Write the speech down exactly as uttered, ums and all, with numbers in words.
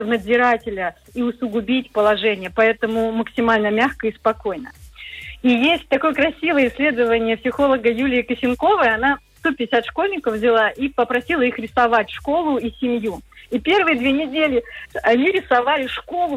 надзирателя и усугубить положение, поэтому максимально мягко и спокойно. И есть такое красивое исследование психолога Юлии Косенковой. Она сто пятьдесят школьников взяла и попросила их рисовать школу и семью. И первые две недели они рисовали школу